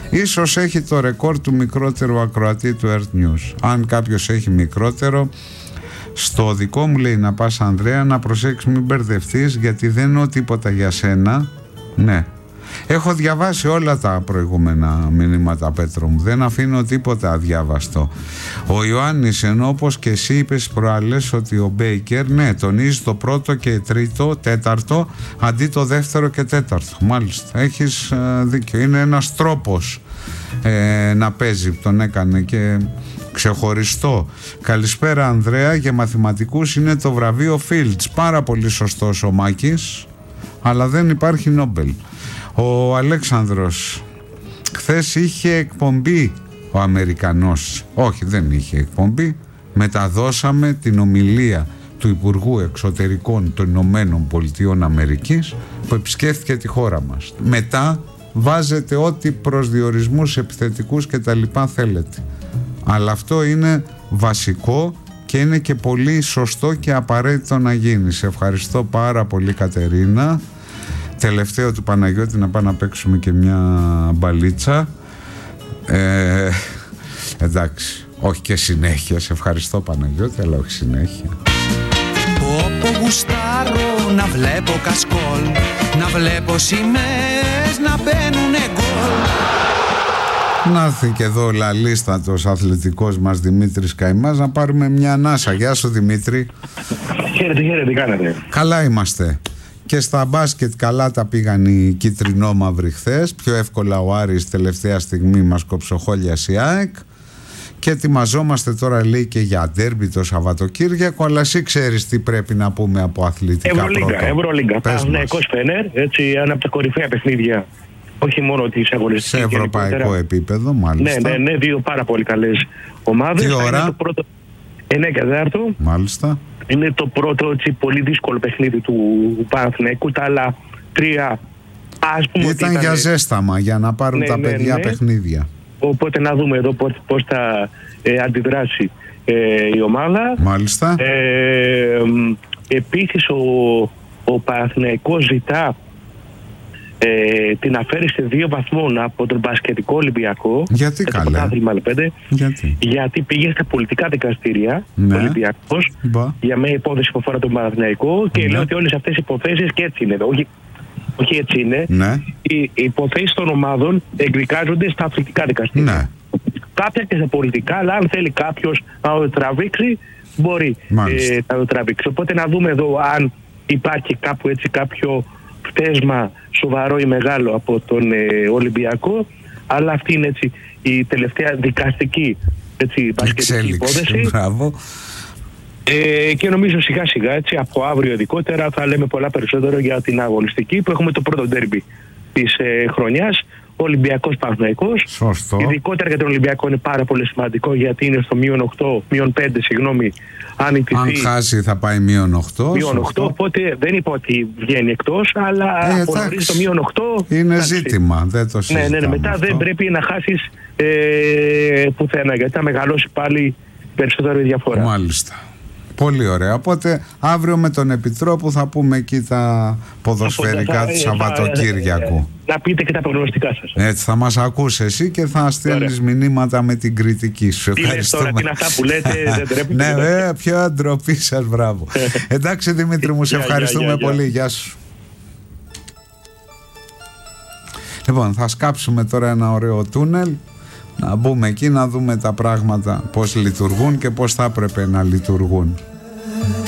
Ίσως έχει το ρεκόρ του μικρότερου ακροατή του Earth News. Αν κάποιος έχει μικρότερο, στο δικό μου λέει να πας Ανδρέα, να προσέξεις μην μπερδευτείς, γιατί δεν εννοώ τίποτα για σένα. Ναι, έχω διαβάσει όλα τα προηγούμενα μηνύματα, Πέτρο μου, δεν αφήνω τίποτα αδιάβαστο. Ο Ιωάννης, ενώ όπως και εσύ είπες προάλλες ότι ο Μπέικερ, ναι, τονίζει το πρώτο και τρίτο, τέταρτο αντί το δεύτερο και τέταρτο. Μάλιστα, έχεις δίκιο, είναι ένας τρόπος να παίζει, τον έκανε και ξεχωριστό. Καλησπέρα Ανδρέα, για μαθηματικούς είναι το βραβείο Fields. Πάρα πολύ σωστός ο Μάκης, αλλά δεν υπάρχει Νόμπελ. Ο Αλέξανδρος, χθες είχε εκπομπή ο Αμερικανός. Όχι, δεν είχε εκπομπή. Μεταδώσαμε την ομιλία του Υπουργού Εξωτερικών των Ηνωμένων Πολιτειών Αμερικής που επισκέφθηκε τη χώρα μας. Μετά βάζετε ό,τι προσδιορισμούς επιθετικούς και τα λοιπά θέλετε. Αλλά αυτό είναι βασικό και είναι και πολύ σωστό και απαραίτητο να γίνει. Σε ευχαριστώ πάρα πολύ, Κατερίνα. Τελευταίο του Παναγιώτη, να πάμε να παίξουμε και μια μπαλίτσα. Εντάξει, όχι και συνέχεια. Σε ευχαριστώ Παναγιώτη, αλλά όχι συνέχεια. Όπου γουστάρω να βλέπω κασκόλ, να βλέπω σημαίες να μπαίνουνε γκολ. Να έρθει και εδώ ο λαλίστατος αθλητικός μας Δημήτρης Καημάς να πάρουμε μια ανάσα. Γεια σου Δημήτρη. Χαίρετε, τι κάνετε? Καλά είμαστε. Και στα μπάσκετ καλά τα πήγαν οι κίτρινο-μαύροι χθες. Πιο εύκολα ο Άρης τελευταία στιγμή μας κοψοχόλιασε η ΑΕΚ. Και ετοιμαζόμαστε τώρα, λέει, και για ντέρμπι το Σαββατοκύριακο. Αλλά εσύ ξέρεις τι πρέπει να πούμε από αθλητικά πρώτα. Ευρωλίγκα. Παναθηναϊκός Φενέρ, έτσι, ένα από τα κορυφαία παιχνίδια. Όχι μόνο της αγωνιστικής. Σε ευρωπαϊκό επίπεδο, μάλιστα. Ναι, δύο πάρα πολύ καλές ομάδες. Τι ώρα? Το πρώτο 9:15. Μάλιστα. Είναι το πρώτο, έτσι, πολύ δύσκολο παιχνίδι του Παναθηναϊκού. Τα άλλα τρία, ας πούμε, ήταν για ζέσταμα, για να πάρουν τα παιδιά παιχνίδια. Οπότε να δούμε εδώ πώς θα αντιδράσει η ομάδα. Μάλιστα. Επίσης ο Παναθηναϊκός ζητά την αφαίρεση 2 βαθμών από τον μπασκετικό Ολυμπιακό. Γιατί καλά? Γιατί πήγε στα πολιτικά δικαστήρια, ναι, ο Ολυμπιακός, για μια υπόθεση που αφορά τον Παναθηναϊκό και λέει ότι όλες αυτές οι υποθέσεις, και έτσι είναι, όχι έτσι είναι, ναι, οι υποθέσεις των ομάδων εκδικάζονται στα αθλητικά δικαστήρια. Ναι. Κάποια και στα πολιτικά, αλλά αν θέλει κάποιος να το τραβήξει, μπορεί να το τραβήξει. Οπότε να δούμε εδώ αν υπάρχει κάπου έτσι κάποιο φτέσμα σοβαρό ή μεγάλο από τον Ολυμπιακό, αλλά αυτή είναι έτσι η τελευταία δικαστική εξέλιξη υπόθεση. Μπράβο. Και νομίζω σιγά σιγά, έτσι, από αύριο ειδικότερα θα λέμε πολλά περισσότερο για την αγωνιστική που έχουμε το πρώτο ντέρμπι της χρονιάς, Ολυμπιακός Παναθηναϊκός. Σωστό. Ειδικότερα για τον Ολυμπιακό είναι πάρα πολύ σημαντικό, γιατί είναι στο -5, συγγνώμη. Αν χάσει θα πάει -8. -8, οπότε δεν είπα ότι βγαίνει εκτός, αλλά απονορίζει το -8. Είναι ζήτημα, δεν το συζητάμε. Ναι, μετά αυτό δεν πρέπει να χάσεις πουθενά, γιατί θα μεγαλώσει πάλι περισσότερο η διαφορά. Μάλιστα. Πολύ ωραία. Οπότε αύριο με τον Επιτρόπο θα πούμε εκεί τα ποδοσφαιρικά του Σαββατοκύριακου. Να πείτε και τα προγνωστικά σας. Έτσι θα μας ακούσει εσύ και θα στέλνεις μηνύματα με την κριτική σου. Ευχαριστούμε. Τώρα, τι είναι αυτά που λέτε, δεν τρέπετε. Ναι, βέβαια, ποια ντροπή σας, μπράβο. Εντάξει Δημήτρη μου, σε ευχαριστούμε πολύ. Γεια σου. Λοιπόν, θα σκάψουμε τώρα ένα ωραίο τούνελ, να μπούμε εκεί να δούμε τα πράγματα πώς λειτουργούν και πώς θα έπρεπε να λειτουργούν.